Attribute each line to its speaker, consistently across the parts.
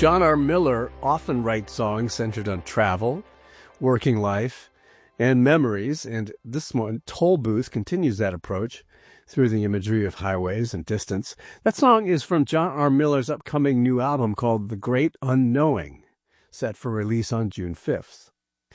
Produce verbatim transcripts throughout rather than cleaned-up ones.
Speaker 1: John R. Miller often writes songs centered on travel, working life, and memories, and this one, Toll Booth, continues that approach through the imagery of highways and distance. That song is from John R. Miller's upcoming new album called The Great Unknowing, set for release on June fifth.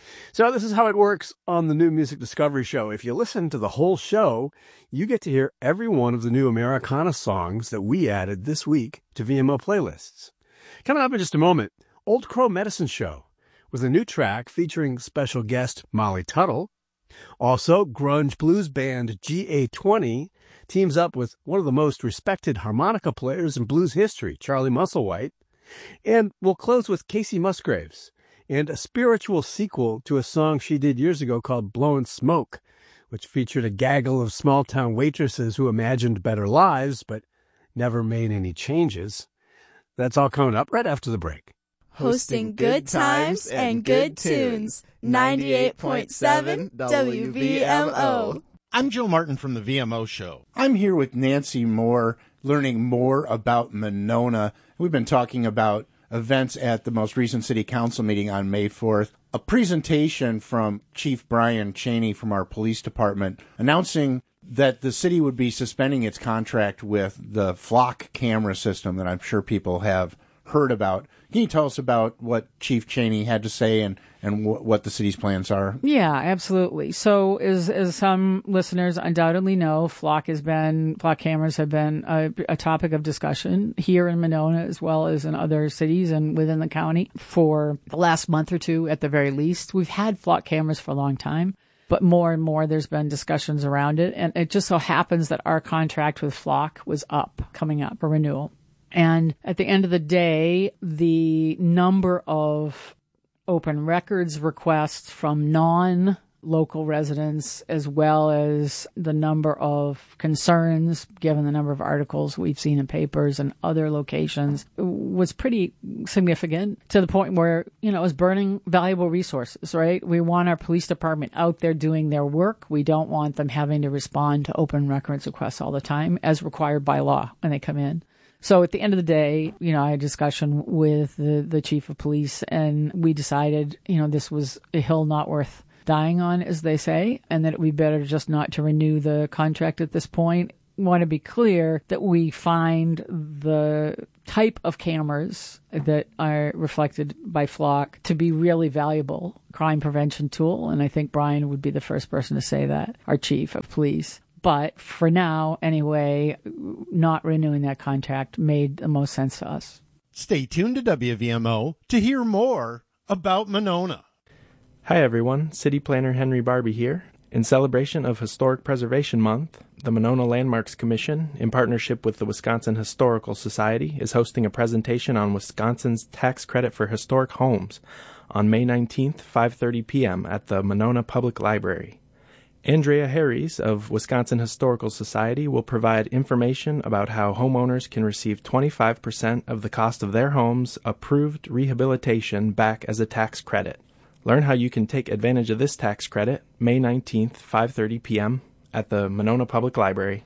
Speaker 1: So this is how it works on the New Music Discovery Show. If you listen to the whole show, you get to hear every one of the new Americana songs that we added this week to V M O playlists. Coming up in just a moment, Old Crow Medicine Show with a new track featuring special guest Molly Tuttle. Also, grunge blues band G A twenty teams up with one of the most respected harmonica players in blues history, Charlie Musselwhite. And we'll close with Casey Musgraves and a spiritual sequel to a song she did years ago called Blowin' Smoke, which featured a gaggle of small-town waitresses who imagined better lives but never made any changes. That's all coming up right after the break.
Speaker 2: Hosting good times and good tunes. ninety-eight point seven W V M O.
Speaker 3: I'm Joe Martin from the V M O Show.
Speaker 4: I'm here with Nancy Moore, learning more about Monona. We've been talking about events at the most recent city council meeting on May fourth. A presentation from Chief Brian Cheney from our police department announcing that the city would be suspending its contract with the Flock camera system that I'm sure people have heard about. Can you tell us about what Chief Cheney had to say and, and w- what the city's plans are?
Speaker 5: Yeah, absolutely. So as, as some listeners undoubtedly know, Flock has been, Flock cameras have been a, a topic of discussion here in Monona as well as in other cities and within the county for the last month or two at the very least. We've had Flock cameras for a long time, but more and more there's been discussions around it. And it just so happens that our contract with Flock was up, coming up, a renewal. And at the end of the day, the number of open records requests from non-local residents, as well as the number of concerns, given the number of articles we've seen in papers and other locations, was pretty significant to the point where, you know, it was burning valuable resources, right? We want our police department out there doing their work. We don't want them having to respond to open records requests all the time, as required by law when they come in. So at the end of the day, you know, I had a discussion with the, the chief of police, and we decided, you know, this was a hill not worth dying on, as they say, and that it would be better just not to renew the contract at this point. We want to be clear that we find the type of cameras that are reflected by Flock to be really valuable crime prevention tool. And I think Brian would be the first person to say that, our chief of police. But for now, anyway, not renewing that contract made the most sense to us.
Speaker 3: Stay tuned to W V M O to hear more about Monona.
Speaker 6: Hi, everyone. City Planner Henry Barbie here. In celebration of Historic Preservation Month, the Monona Landmarks Commission, in partnership with the Wisconsin Historical Society, is hosting a presentation on Wisconsin's tax credit for historic homes on May nineteenth, five thirty p.m. at the Monona Public Library. Andrea Harries of Wisconsin Historical Society will provide information about how homeowners can receive twenty-five percent of the cost of their home's approved rehabilitation back as a tax credit. Learn how you can take advantage of this tax credit May nineteenth, five thirty p.m. at the Monona Public Library.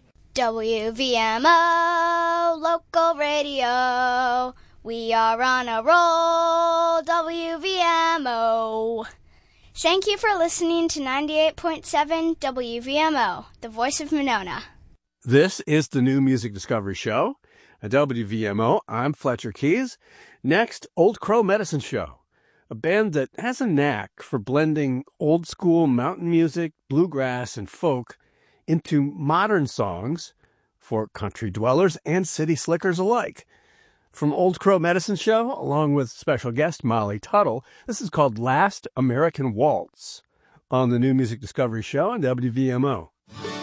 Speaker 2: W V M O, local radio. We are on a roll, W V M O. Thank you for listening to ninety-eight point seven W V M O, the voice of Monona.
Speaker 1: This is the New Music Discovery Show at W V M O. I'm Fletcher Keys. Next, Old Crow Medicine Show, a band that has a knack for blending old-school mountain music, bluegrass, and folk into modern songs for country dwellers and city slickers alike. From Old Crow Medicine Show, along with special guest Molly Tuttle, this is called Last American Waltz on the New Music Discovery Show on W V M O.